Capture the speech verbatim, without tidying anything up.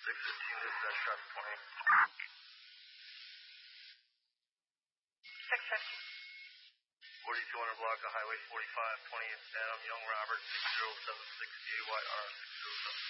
six fifteen, dispatch traffic twenty. six fifty. forty-two hundred block of Highway forty-five, twenty Adam Young Robert, six zero seven six D Y R six zero seven.